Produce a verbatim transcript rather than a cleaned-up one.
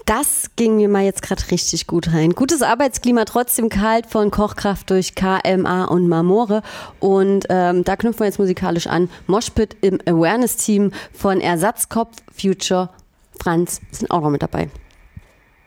Das ging mir mal jetzt gerade richtig gut rein. Gutes Arbeitsklima, trotzdem kalt von Kochkraft durch K M A und Marmore. Und ähm, da knüpfen wir jetzt musikalisch an. Moshpit im Awareness-Team von Ersatzkopf, Future, Franz sind auch noch mit dabei.